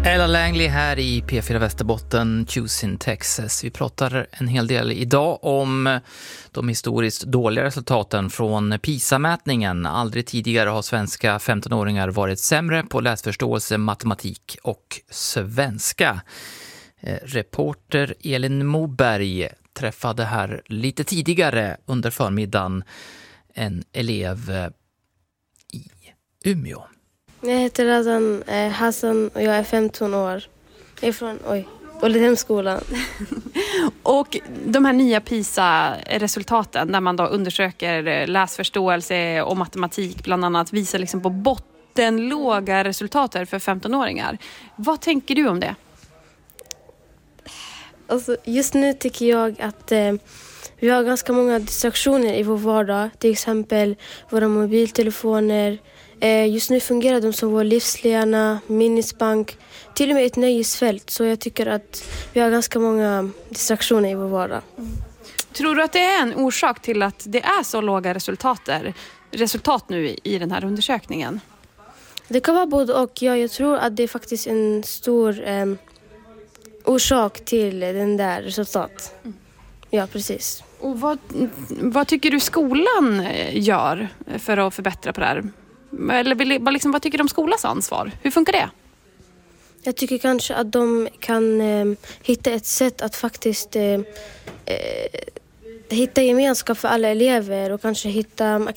Ella Langley här i P4 Västerbotten, Choosing Texas. Vi pratar en hel del idag om de historiskt dåliga resultaten från PISA-mätningen. Aldrig tidigare har svenska 15-åringar varit sämre på läsförståelse, matematik och svenska. Reporter Elin Moberg träffade här lite tidigare under förmiddagen en elev i Umeå. Jag heter Razan Hassan och jag är 15 år. Jag är från Ålidhemsskolan. Och de här nya PISA-resultaten där man då undersöker läsförståelse och matematik bland annat visar liksom på bottenlåga resultat för 15-åringar. Vad tänker du om det? Alltså, just nu tycker jag att vi har ganska många distraktioner i vår vardag. Till exempel våra mobiltelefoner. Just nu fungerar de som vår livslena, minnesbank, till och med ett nöjesfält. Så jag tycker att vi har ganska många distraktioner i vår vardag. Tror du att det är en orsak till att det är så låga resultat nu i den här undersökningen? Det kan vara både och. Ja, jag tror att det är faktiskt en stor orsak till den där resultat. Ja, precis. Och vad tycker du skolan gör för att förbättra på det här? Eller vad tycker du om skolans ansvar? Hur funkar det? Jag tycker kanske att de kan hitta ett sätt att faktiskt hitta gemenskap för alla elever och kanske hitta